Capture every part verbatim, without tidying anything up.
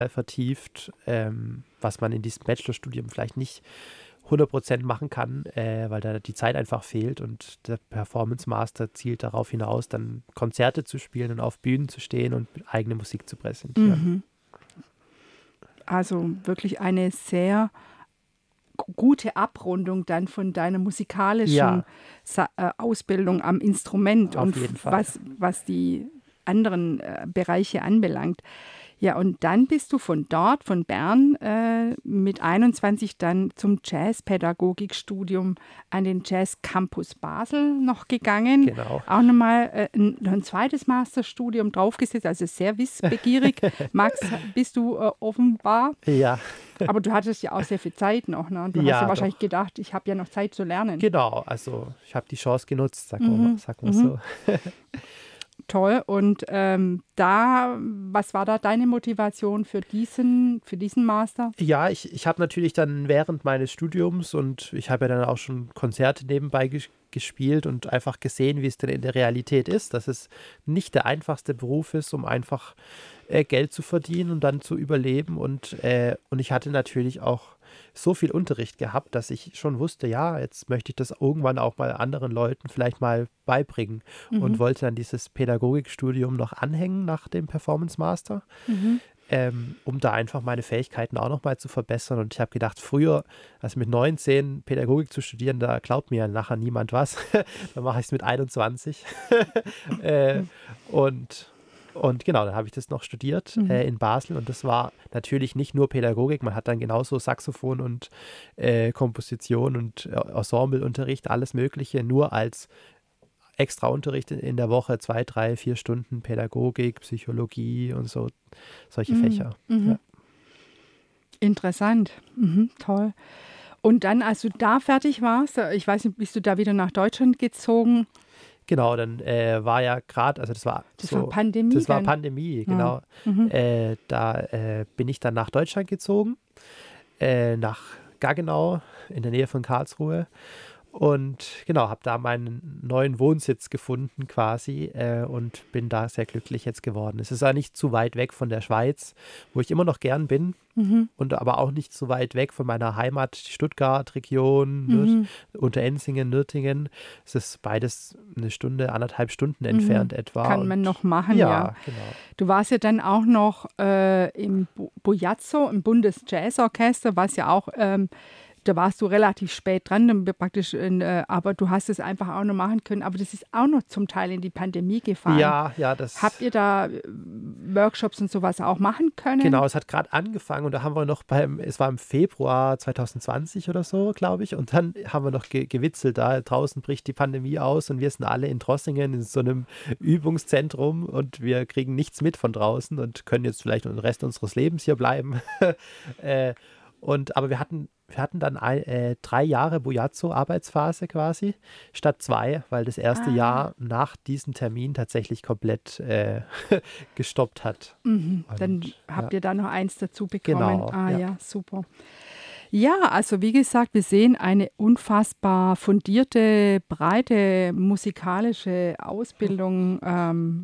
vertieft, ähm, was man in diesem Bachelorstudium vielleicht nicht hundert Prozent machen kann, äh, weil da die Zeit einfach fehlt und der Performance Master zielt darauf hinaus, dann Konzerte zu spielen und auf Bühnen zu stehen und eigene Musik zu präsentieren. Mhm. Also wirklich eine sehr g- gute Abrundung dann von deiner musikalischen Ja, Sa äh, Ausbildung am Instrument auf und jeden f- Fall. was, was die anderen äh, Bereiche anbelangt. Ja, und dann bist du von dort, von Bern, äh, mit einundzwanzig dann zum Jazzpädagogikstudium an den Jazz Campus Basel noch gegangen. Genau. Auch nochmal äh, ein, noch ein zweites Masterstudium draufgesetzt, also sehr wissbegierig. Max, bist du äh, offenbar. Ja, Aber du hattest ja auch sehr viel Zeit noch, ne? Du hast ja ja, wahrscheinlich doch. gedacht, ich habe ja noch Zeit zu lernen. Genau, also ich habe die Chance genutzt, sag mal, sag mal so. Toll. Und ähm, da, was war da deine Motivation für diesen, für diesen Master? Ja, ich, ich habe natürlich dann während meines Studiums und ich habe ja dann auch schon Konzerte nebenbei ges gespielt und einfach gesehen, wie es denn in der Realität ist, dass es nicht der einfachste Beruf ist, um einfach äh, Geld zu verdienen und dann zu überleben. Und, äh, und ich hatte natürlich auch so viel Unterricht gehabt, dass ich schon wusste, ja, jetzt möchte ich das irgendwann auch mal anderen Leuten vielleicht mal beibringen und Mhm. wollte dann dieses Pädagogikstudium noch anhängen nach dem Performance Master. Mhm. Ähm, um da einfach meine Fähigkeiten auch nochmal zu verbessern. Und ich habe gedacht, früher, also mit neunzehn Pädagogik zu studieren, da glaubt mir ja nachher niemand was. Dann mache ich es mit einundzwanzig. äh, und, und genau, dann habe ich das noch studiert Mhm. äh, in Basel. Und das war natürlich nicht nur Pädagogik, man hat dann genauso Saxophon und äh, Komposition und äh, Ensembleunterricht, alles Mögliche, nur als extra Unterricht in, in der Woche, zwei, drei, vier Stunden Pädagogik, Psychologie und so, solche Mhm. Fächer. Mhm. Ja. Interessant. Mhm. Toll. Und dann, als du da fertig warst, äh, ich weiß nicht, bist du da wieder nach Deutschland gezogen? Genau, dann äh, war ja gerade, also das war Das so, war Pandemie das war dann? Pandemie, Ja. genau. Mhm. Äh, da äh, bin ich dann nach Deutschland gezogen, äh, nach Gaggenau in der Nähe von Karlsruhe. Und genau, habe da meinen neuen Wohnsitz gefunden quasi äh, und bin da sehr glücklich jetzt geworden. Es ist ja nicht zu weit weg von der Schweiz, wo ich immer noch gern bin, Mhm. und aber auch nicht so weit weg von meiner Heimat, Stuttgart-Region, Nürd, Mhm. Unterenzingen, Nürtingen. Es ist beides eine Stunde, anderthalb Stunden Mhm. entfernt etwa. Kann Und man noch machen, ja. ja, genau. Du warst ja dann auch noch äh, im Bu- Bujazzo, im Bundesjazzorchester, was ja auch, ähm, da warst du relativ spät dran, dann praktisch, in, äh, aber du hast es einfach auch noch machen können. Aber das ist auch noch zum Teil in die Pandemie gefallen. Ja, ja, das. Habt ihr da äh, Workshops und sowas auch machen können? Genau, es hat gerade angefangen und da haben wir noch beim, es war im Februar zwanzig zwanzig oder so, glaube ich, und dann haben wir noch ge gewitzelt, da draußen bricht die Pandemie aus und wir sind alle in Trossingen in so einem Übungszentrum und wir kriegen nichts mit von draußen und können jetzt vielleicht den Rest unseres Lebens hier bleiben. äh, und, aber wir hatten, wir hatten dann ein, äh, drei Jahre Bujazzo-Arbeitsphase quasi, statt zwei, weil das erste Ah. Jahr nach diesem Termin tatsächlich komplett äh, gestoppt hat. Mhm. Und, Dann habt ihr da noch eins dazu bekommen. Genau, Ah ja. ja, super. Ja, also wie gesagt, wir sehen eine unfassbar fundierte, breite musikalische Ausbildung. Ähm,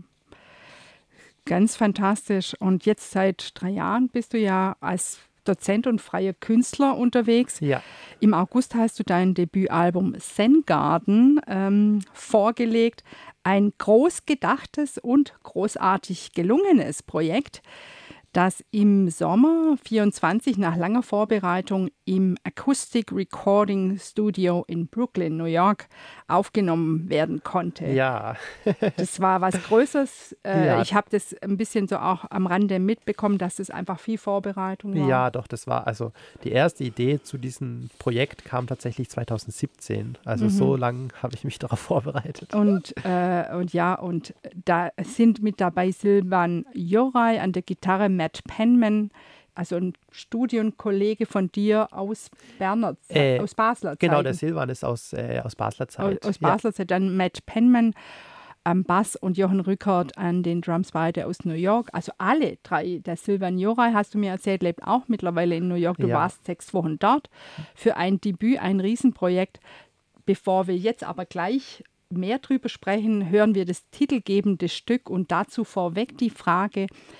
ganz fantastisch. Und jetzt seit drei Jahren bist du ja als Dozent und freier Künstler unterwegs. Ja, Im August hast du dein Debütalbum Zen Garden ähm, vorgelegt. Ein groß gedachtes und großartig gelungenes Projekt, das im Sommer vierundzwanzig nach langer Vorbereitung im Acoustic Recording Studio in Brooklyn, New York, aufgenommen werden konnte. ja, Das war was Größeres. Äh, Ja. Ich habe das ein bisschen so auch am Rande mitbekommen, dass das einfach viel Vorbereitung war. ja, doch, das war, also die erste Idee zu diesem Projekt kam tatsächlich zwanzig siebzehn. Also Mhm. so lange habe ich mich darauf vorbereitet. Und, äh, und ja, und da sind mit dabei Silvan Joray an der Gitarre, Matt Penman, also ein Studienkollege von dir aus Berner Ze- Äh, aus Basler Zeiten. Genau, der Silvan ist aus, äh, aus Basler aus, Zeit. aus Ja. Basler Zeit, dann Matt Penman am Bass und Jochen Rückert an den Drums, beide aus New York. Also alle drei. Der Silvan Joray, hast du mir erzählt, lebt auch mittlerweile in New York. Du Ja. warst sechs Wochen dort für ein Debüt, ein Riesenprojekt. Bevor wir jetzt aber gleich mehr drüber sprechen, hören wir das titelgebende Stück und dazu vorweg die Frage,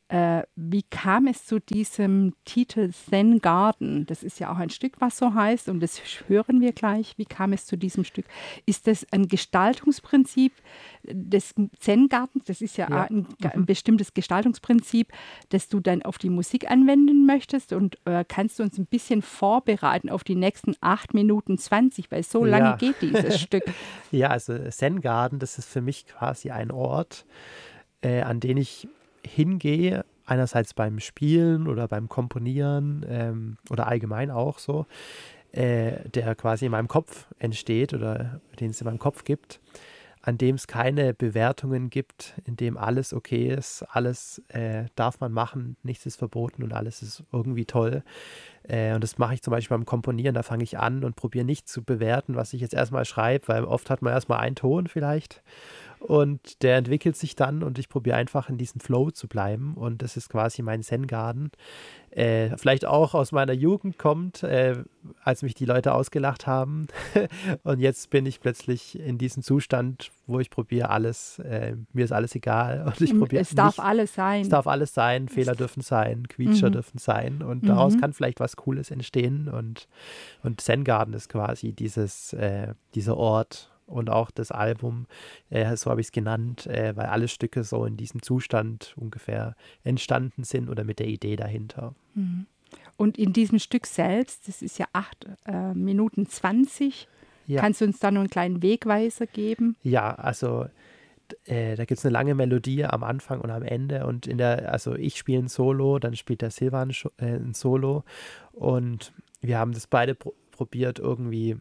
Äh, wie kam es zu diesem Titel Zen Garden? Das ist ja auch ein Stück, was so heißt, und das hören wir gleich. Wie kam es zu diesem Stück? Ist das ein Gestaltungsprinzip des Zen Gardens? Das ist ja, Ja. ein, ein bestimmtes Gestaltungsprinzip, das du dann auf die Musik anwenden möchtest. Und äh, kannst du uns ein bisschen vorbereiten auf die nächsten acht Minuten zwanzig, weil so lange Ja. geht dieses Stück. Ja, also Zen Garden, das ist für mich quasi ein Ort, äh, an den ich hingehe, einerseits beim Spielen oder beim Komponieren ähm, oder allgemein auch so, äh, der quasi in meinem Kopf entsteht oder den es in meinem Kopf gibt, an dem es keine Bewertungen gibt, in dem alles okay ist, alles äh, darf man machen, nichts ist verboten und alles ist irgendwie toll. Äh, und das mache ich zum Beispiel beim Komponieren, da fange ich an und probiere nicht zu bewerten, was ich jetzt erstmal schreibe, weil oft hat man erstmal einen Ton vielleicht und der entwickelt sich dann und ich probiere einfach in diesem Flow zu bleiben und das ist quasi mein Zen-Garden. Äh, vielleicht auch aus meiner Jugend kommt, äh, als mich die Leute ausgelacht haben und jetzt bin ich plötzlich in diesem Zustand, wo ich probiere alles, äh, mir ist alles egal und ich probiere Es darf nicht, alles sein. es darf alles sein, Fehler dürfen sein, Quietscher Mhm. dürfen sein und Mhm. daraus kann vielleicht was Cooles entstehen und, und Zen-Garden ist quasi dieses, äh, dieser Ort und auch das Album, äh, so habe ich es genannt, äh, weil alle Stücke so in diesem Zustand ungefähr entstanden sind oder mit der Idee dahinter. Mhm. Und in diesem Stück selbst, das ist ja acht äh, Minuten zwanzig, Ja. kannst du uns da noch einen kleinen Wegweiser geben? Ja, also äh, da gibt es eine lange Melodie am Anfang und am Ende und in der, also ich spiele ein Solo, dann spielt der Silvan äh, ein Solo und wir haben das beide pro probiert irgendwie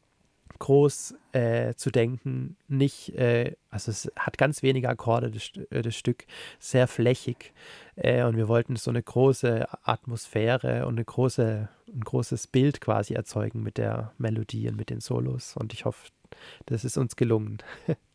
groß äh, zu denken, nicht, äh, also es hat ganz wenige Akkorde, das, äh, das Stück, sehr flächig äh, und wir wollten so eine große Atmosphäre und eine große, ein großes Bild quasi erzeugen mit der Melodie und mit den Solos und ich hoffe, das ist uns gelungen.